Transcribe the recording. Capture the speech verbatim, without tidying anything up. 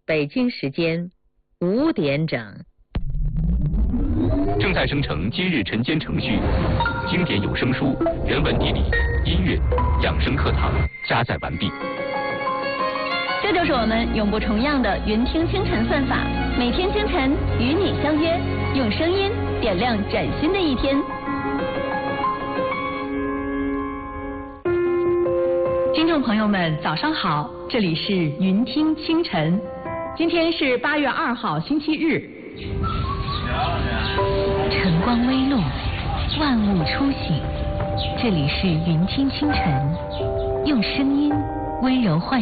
北京时间五点整。 正在生成今日晨间程序，经典有声书、人文地理、音乐、养生课堂加载完毕。 这就是我们永不重样的云听清晨算法，每天清晨与你相约，用声音点亮崭新的一天。听众朋友们，早上好，这里是云听清晨，今天是八月二号，星期日。 晨光微露，万物初醒，这里是云听清晨，用声音温柔唤